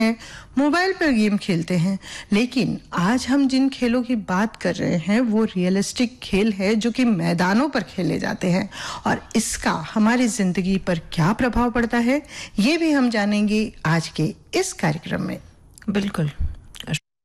हैं, मोबाइल पर गेम खेलते हैं, लेकिन आज हम जिन खेलों की बात कर रहे हैं वो रियलिस्टिक खेल है जो कि मैदानों पर खेले जाते हैं और इसका हमारी जिंदगी पर क्या प्रभाव पड़ता है ये भी हम जानेंगे आज के इस कार्यक्रम में। बिल्कुल।